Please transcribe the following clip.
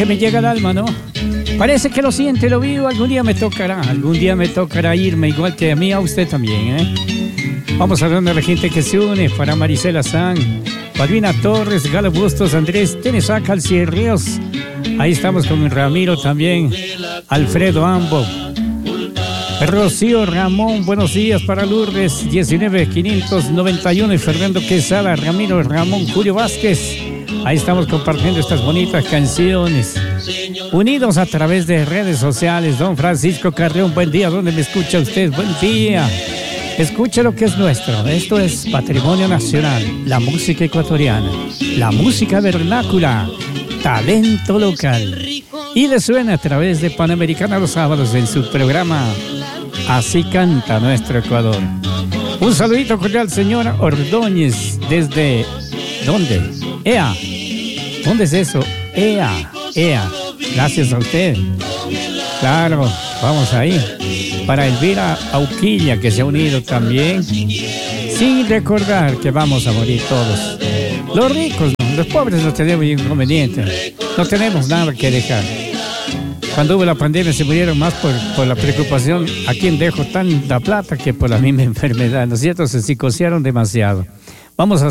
Que me llega al alma, ¿no? Parece que lo siento y lo vivo. Algún día me tocará irme, igual que a mí, a usted también, ¿eh? Vamos hablando de la gente que se une. Para Marisela San, Balbina Torres, Galo Bustos, Andrés Tenesac, Alcierreos. Ahí estamos con Ramiro también, Alfredo Ambo, Rocío Ramón, buenos días para Lourdes, 19591, y Fernando Quesada, Ramiro Ramón, Julio Vázquez. Ahí estamos compartiendo estas bonitas canciones, unidos a través de redes sociales. Don Francisco Carrión, buen día. ¿Dónde me escucha usted? Buen día. Escuche lo que es nuestro. Esto es Patrimonio Nacional, la música ecuatoriana, la música vernácula, talento local. Y le suena a través de Panamericana los sábados en su programa Así Canta Nuestro Ecuador. Un saludito cordial, señora Ordóñez, desde... ¿dónde? EA. ¿Dónde es eso? EA. Gracias a usted. Claro, vamos ahí. Para Elvira Auquilla, que se ha unido también. Sin recordar que vamos a morir todos. Los ricos, no. Los pobres no tenemos inconveniente. No tenemos nada que dejar. Cuando hubo la pandemia se murieron más por la preocupación a quién dejo tanta plata que por la misma enfermedad, ¿no es cierto? Se psicosearon demasiado. Vamos a